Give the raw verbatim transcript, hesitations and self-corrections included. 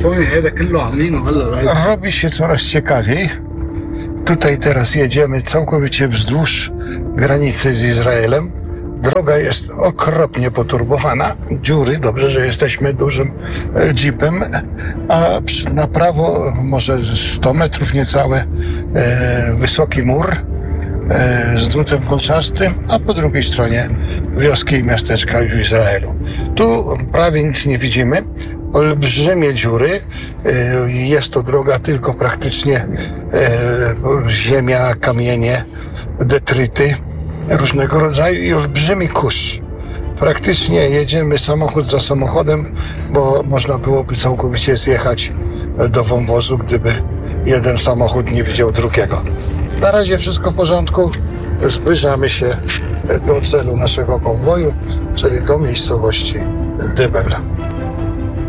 Robi się coraz ciekawiej. Tutaj teraz jedziemy całkowicie wzdłuż granicy z Izraelem. Droga jest okropnie poturbowana. Dziury, dobrze, że jesteśmy dużym jeepem, a na prawo może sto metrów niecałe e, wysoki mur e, z drutem kolczastym, a po drugiej stronie wioski i miasteczka w Izraelu. Tu prawie nic nie widzimy. Olbrzymie dziury. E, jest to droga tylko praktycznie e, ziemia, kamienie, detryty różnego rodzaju i olbrzymi kurz. Praktycznie jedziemy samochód za samochodem, bo można byłoby całkowicie zjechać do wąwozu, gdyby jeden samochód nie widział drugiego. Na razie wszystko w porządku. Zbliżamy się do celu naszego konwoju, czyli do miejscowości Dybel.